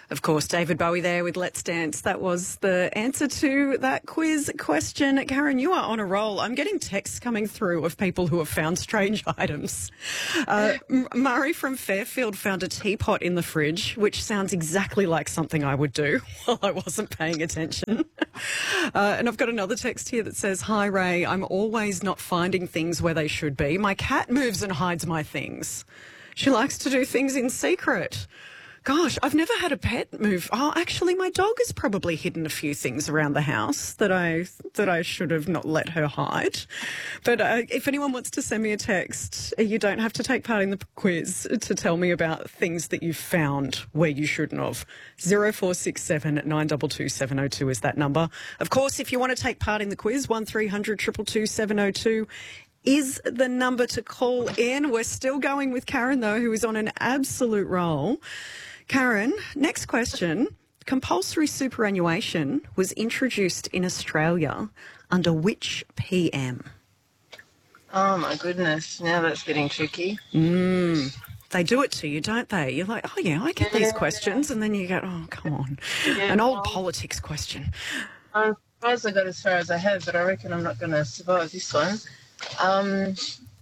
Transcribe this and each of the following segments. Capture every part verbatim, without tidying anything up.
Of course, David Bowie there with Let's Dance. That was the answer to that quiz question. Karen, you are on a roll. I'm getting texts coming through of people who have found strange items. Uh, Murray from Fairfield found a teapot in the fridge, which sounds exactly like something I would do while I wasn't paying attention. Uh, and I've got another text here that says, "Hi, Ray, I'm always not finding things where they should be. My cat moves and hides my things. She likes to do things in secret." Gosh, I've never had a pet move. Oh, actually, my dog has probably hidden a few things around the house that I that I should have not let her hide. But uh, if anyone wants to send me a text, you don't have to take part in the quiz to tell me about things that you've found where you shouldn't have. zero four six seven nine two two seven zero two is that number. Of course, if you want to take part in the quiz, one three hundred two two two seven zero two is the number to call in. We're still going with Karen, though, who is on an absolute roll. Karen, next question. Compulsory superannuation was introduced in Australia under which P M? Oh, my goodness. Now that's getting tricky. Mm. They do it to you, don't they? You're like, oh, yeah, I get Yeah. these questions. And then you go, oh, come on. Yeah, An old well, politics question. I'm surprised I got as far as I have, but I reckon I'm not going to survive this one. Um,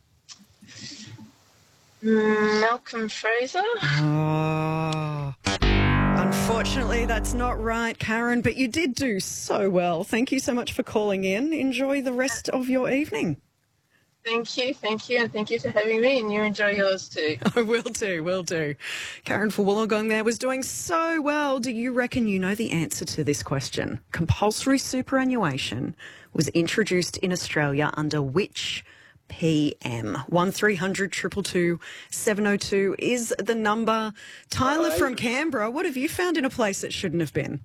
Malcolm Fraser? Oh. Unfortunately, that's not right, Karen, but you did do so well. Thank you so much for calling in. Enjoy the rest of your evening. Thank you, thank you, and thank you for having me, and you enjoy yours too. I will do, will do. Karen for Wollongong there was doing so well. Do you reckon you know the answer to this question? Compulsory superannuation was introduced in Australia under which P M? one three hundred two two two seven zero two is the number. Tyler from Canberra, what have you found in a place that shouldn't have been?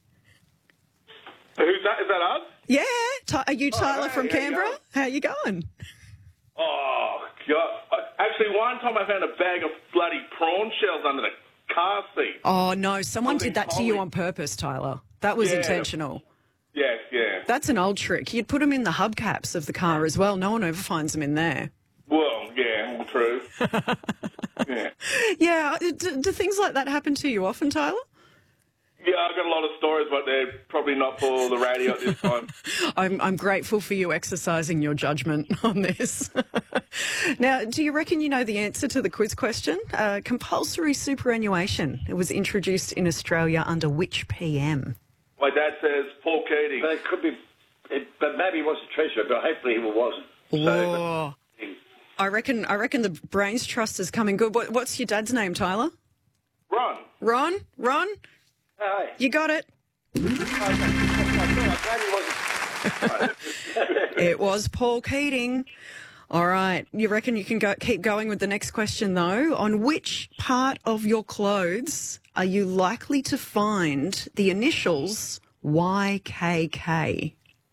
Who's that? Is that us? Yeah. Ty- are you Tyler hey, from how you Canberra? going? How you going? Oh, God. Actually, one time I found a bag of bloody prawn shells under the car seat. Oh, no. Someone Something did that to you horrid. on purpose, Tyler. That was Yeah. intentional. Yes, yeah. That's an old trick. You'd put them in the hubcaps of the car as well. No one ever finds them in there. Well, yeah, true. yeah. Yeah. Do, do things like that happen to you often, Tyler? Yeah, I've got a lot of stories, but they're probably not for the radio at this time. I'm, I'm grateful for you exercising your judgment on this. Now, do you reckon you know the answer to the quiz question? Uh, compulsory superannuation. It was introduced in Australia under which P M? My dad says Paul Keating. But it could be, it, but maybe he was a treasurer, but hopefully he wasn't. Whoa. I reckon I reckon the Brains Trust is coming good. What, what's your dad's name, Tyler? Ron. Ron? Ron? Hey. You got it. It was Paul Keating. All right. You reckon you can go, keep going with the next question, though? On which part of your clothes are you likely to find the initials Y K K?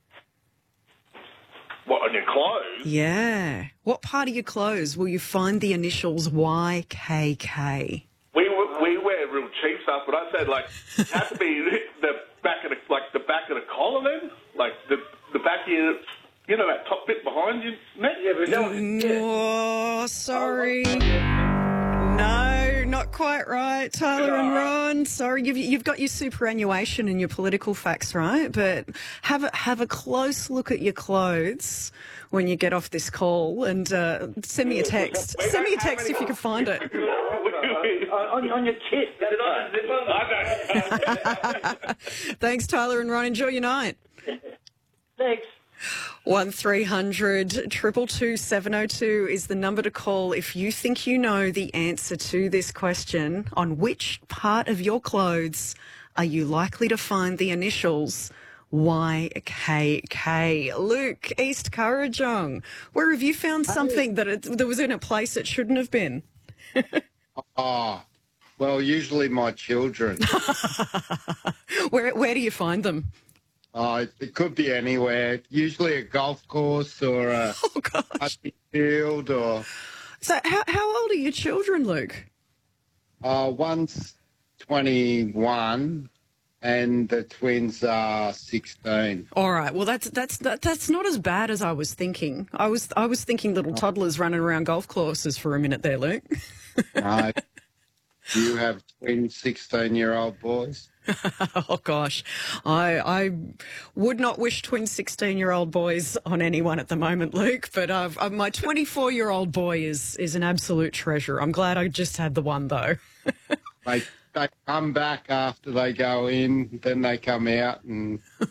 What, on your clothes? Yeah. What part of your clothes will you find the initials Y K K? We we wear real cheap stuff, but I said, like, it has to be the back of the, like, the back of the collar then? Like, the the back of your, you know, that top bit behind your neck? Yeah, but no, yeah. Oh, sorry. No, not quite right, Tyler and Ron. Sorry, you've, you've got your superannuation and your political facts right, but have a, have a close look at your clothes when you get off this call and uh, send me a text. We Send me a don't have text any- if you can find it. on, on your kit. Is it on the zipper? I don't. Thanks, Tyler and Ron. Enjoy your night. Thanks. one three hundred two two two seven zero two is the number to call if you think you know the answer to this question. On which part of your clothes are you likely to find the initials Y K K? Luke, East Kurrajong, where have you found something that, it, that was in a place it shouldn't have been? Oh, well, usually my children. Where, where do you find them? Oh, it, it could be anywhere. Usually a golf course or a Oh, gosh. rugby field or... So how, how old are your children, Luke? Uh, one's twenty-one and the twins are sixteen. All right. Well, that's that's that, that's not as bad as I was thinking. I was I was thinking little toddlers running around golf courses for a minute there, Luke. No, Do you have twin sixteen-year-old boys? Oh, gosh. I I would not wish twin sixteen-year-old boys on anyone at the moment, Luke, but uh, uh, my twenty-four-year-old boy is, is an absolute treasure. I'm glad I just had the one, though. They, they come back after they go in, then they come out and